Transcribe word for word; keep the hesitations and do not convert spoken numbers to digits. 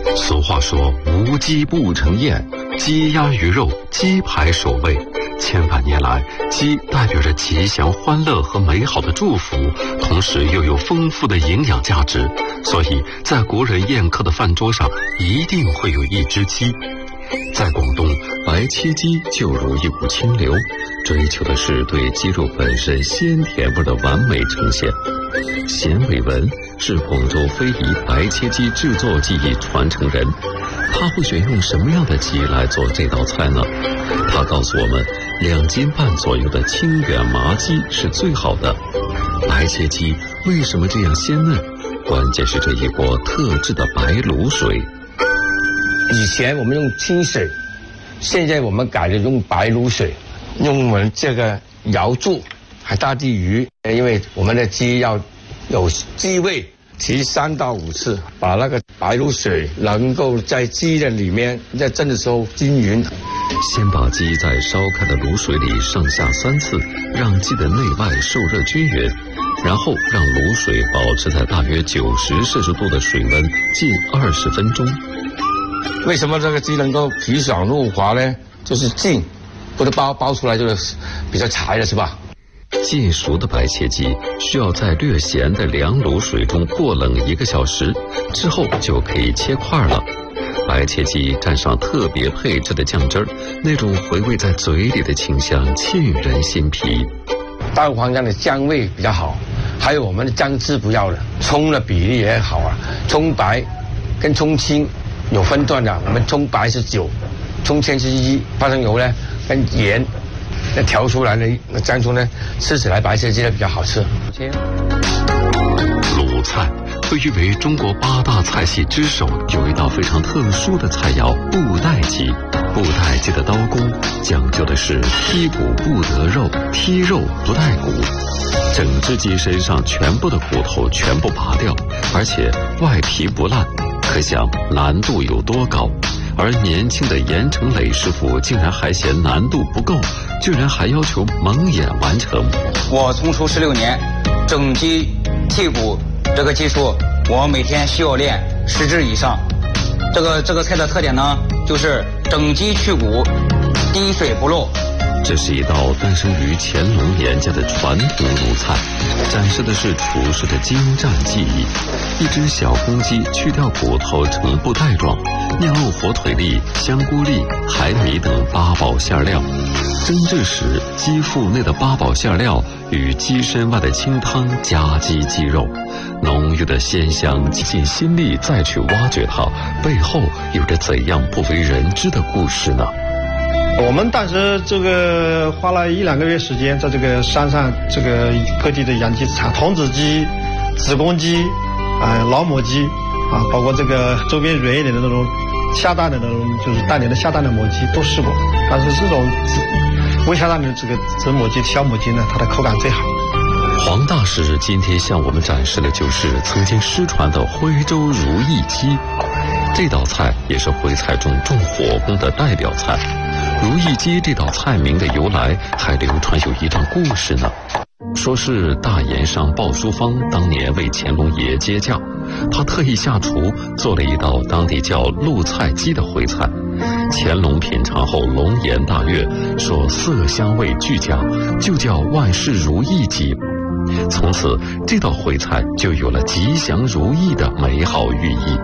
俗话说无鸡不成宴，鸡鸭鱼肉鸡排首位。千百年来，鸡代表着吉祥、欢乐和美好的祝福，同时又有丰富的营养价值，所以在国人宴客的饭桌上一定会有一只鸡。在广东，白切鸡就如一股清流，追求的是对鸡肉本身鲜甜味的完美呈现。咸伟文是广州非遗白切鸡制作技艺传承人，他会选用什么样的鸡来做这道菜呢？他告诉我们，两斤半左右的清远麻鸡是最好的。白切鸡为什么这样鲜嫩？关键是这一锅特制的白卤水。 以前我们用清水，现在我们改了用白卤水，用我们这个瑶柱还大地鱼，因为我们的鸡要有鸡味，提三到五次，把那个白卤水能够在鸡的里面在蒸的时候均匀。 先把鸡在烧开的卤水里上下三次，让鸡的内外受热均匀，然后让卤水保持在大约九十摄氏度的水温近二十分钟。 为什么这个鸡能够皮爽肉滑呢？就是浸，不是包包出来就是比较柴了，是吧？ 浸熟的白切鸡需要在略咸的凉卤水中过冷一个小时，之后就可以切块了。白切鸡蘸上特别配制的酱汁儿，那种回味在嘴里的清香沁人心脾。 大黄酱的酱味比较好，还有我们的姜汁不要了，葱的比例也好啊，葱白跟葱青有分段的，我们葱白是九，葱青是一，花生油呢跟盐那调出来的那酱醋呢，吃起来白切鸡呢比较好吃。 鲁菜被誉为中国八大菜系之首，有一道非常特殊的菜肴布袋鸡。布袋鸡的刀工讲究的是剔骨不得肉，剔肉不带骨，整只鸡身上全部的骨头全部拔掉，而且外皮不烂，可想难度有多高。而年轻的严成磊师傅竟然还嫌难度不够，居然还要求蒙眼完成。 我从厨十六年，整鸡剔骨这个技术我每天需要练十只以上。这个这个菜的特点呢，就是整鸡去骨，滴水不漏。 这是一道诞生于乾隆年间的传统鲁菜，展示的是厨师的精湛技艺。一只小公鸡去掉骨头成布袋状，酿入火腿粒、香菇粒、海米等八宝馅料。蒸制时，鸡腹内的八宝馅料与鸡身外的清汤夹击鸡肉，浓郁的鲜香尽心力再去挖掘它，背后有着怎样不为人知的故事呢？ 我们当时这个花了一两个月时间，在这个山上这个各地的养鸡场，童子鸡、子公鸡、啊、呃、老母鸡啊，包括这个周边软一点的那种下蛋的那种，就是大年的下蛋的母鸡都试过，但是这种未下蛋的这个子母鸡、小母鸡呢，它的口感最好。 黄大师今天向我们展示的就是曾经失传的徽州如意鸡，这道菜也是徽菜中重火功的代表菜。如意鸡这道菜名的由来还流传有一段故事呢，说是大盐上鲍淑芳当年为乾隆爷接驾，他特意下厨做了一道当地叫鹿菜鸡的徽菜。乾隆品尝后龙颜大悦，说色香味俱佳，就叫万事如意鸡。从此这道徽菜就有了吉祥如意的美好寓意。